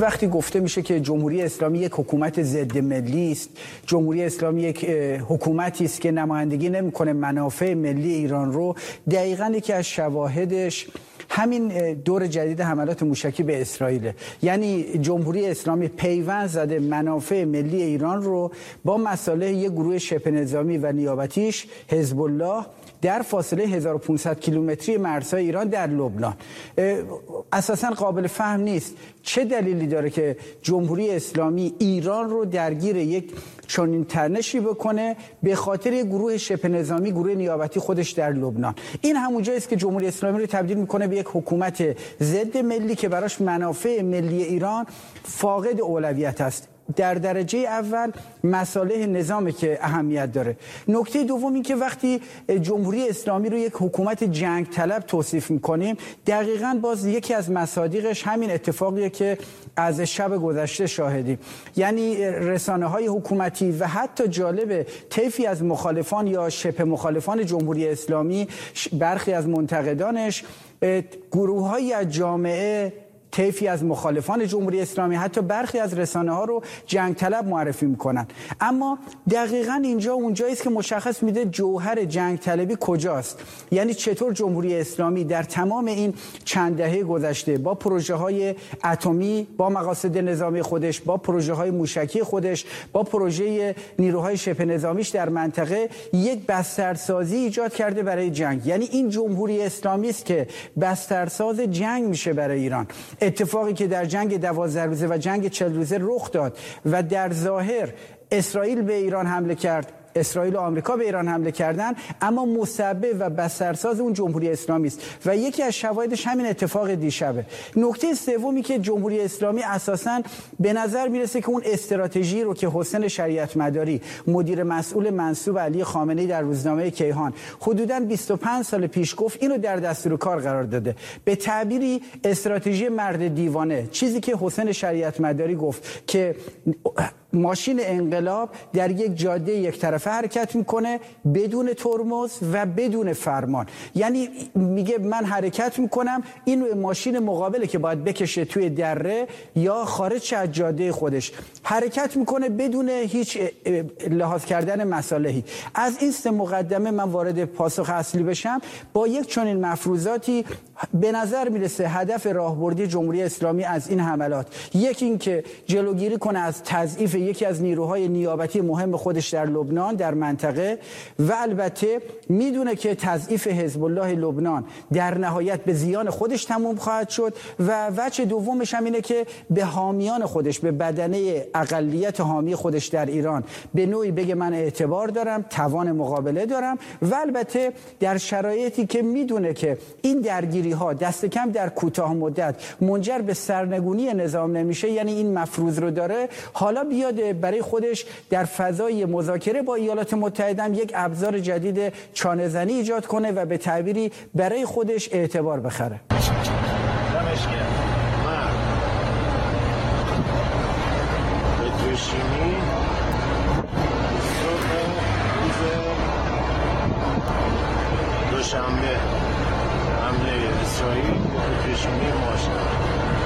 وقتی گفته میشه که جمهوری اسلامی یک حکومت ضد ملی است، جمهوری اسلامی یک حکومتی است که نمایندگی نمیکنه منافع ملی ایران رو، دقیقاً یکی از شواهدش همین دور جدید حملات موشکی به اسرائیل. یعنی جمهوری اسلامی پیوند زده منافع ملی ایران رو با مصالح یک گروه شبه نظامی و نیابتیش حزب الله در فاصله 1500 کیلومتری مرزهای ایران در لبنان. اساساً قابل فهم نیست چه دلیلی داره که جمهوری اسلامی ایران رو درگیر یک چنین تنشی بکنه به خاطر یک گروه شبه نظامی، گروه نیابتی خودش در لبنان. این همون جایی است که جمهوری اسلامی رو تبدیل میکنه به یک حکومت ضد ملی که براش منافع ملی ایران فاقد اولویت است. در درجه اول مصالح نظامی که اهمیت داره. نکته دوم این که وقتی جمهوری اسلامی رو یک حکومت جنگ طلب توصیف میکنیم، دقیقاً باز یکی از مصادیقش همین اتفاقیه که از شب گذشته شاهدیم. یعنی رسانه‌های حکومتی و حتی جالب طیفی از مخالفان یا شبه مخالفان جمهوری اسلامی، برخی از منتقدانش، گروه‌هایی از جامعه، طیفی از مخالفان جمهوری اسلامی، حتی برخی از رسانه‌ها رو جنگ طلب معرفی میکنن. اما دقیقاً اینجا اونجایی است که مشخص میده جوهر جنگ طلبی کجاست. یعنی چطور جمهوری اسلامی در تمام این چند دهه گذشته با پروژه‌های اتمی، با مقاصد نظامی خودش، با پروژه‌های موشکی خودش، با پروژه نیروهای شبه نظامیش در منطقه یک بسترسازی ایجاد کرده برای جنگ. یعنی این جمهوری اسلامی است که بسترساز جنگ میشه برای ایران. اتفاقی که در جنگ 12 روزه و جنگ 40 روزه رخ داد و در ظاهر اسرائیل به ایران حمله کرد، اسرائیل و آمریکا به ایران حمله کردن، اما مسبب و بسترساز اون جمهوری اسلامی است و یکی از شواهدش همین اتفاق دیشبه. نکته سومی که جمهوری اسلامی اساساً به نظر میرسه که اون استراتژی رو که حسین شریعت مداری، مدیر مسئول منصوب علی خامنه‌ای، در روزنامه کیهان حدوداً 25 سال پیش گفت، اینو در دستور کار قرار داده. به تعبیری استراتژی مرد دیوانه، چیزی که حسین شریعت مداری گفت که ماشین انقلاب در یک جاده یک طرفه حرکت میکنه بدون ترمز و بدون فرمان. یعنی میگه من حرکت میکنم، این ماشین مقابله که باید بکشه توی دره یا خارج از جاده خودش، حرکت میکنه بدون هیچ لحاظ کردن مصالحی. از این سه مقدمه من وارد پاسخ اصلی بشم. با یک چنین مفروضاتی به نظر میرسه هدف راهبردی جمهوری اسلامی از این حملات، یکی این که جلوگیری کنه از تضعیف یکی از نیروهای نیابتی مهم خودش در لبنان، در منطقه، و البته میدونه که تضعیف حزب الله لبنان در نهایت به زیان خودش تموم خواهد شد و وجه دومش هم اینه که به حامیان خودش، به بدنه اقلیت حامی خودش در ایران به نوعی بگه من اعتبار دارم، توان مقابله دارم، و البته در شرایطی که میدونه که این درگیری ها دست کم در کوتاه مدت منجر به سرنگونی نظام نمیشه، یعنی این مفروض رو داره، حالا بیاد برای خودش در فضای مذاکره با ایالات متحده یک ابزار جدید چانه‌زنی ایجاد کنه و به تعبیری برای خودش اعتبار بخره. دوشنبه حمله اسرائیل به پیشونی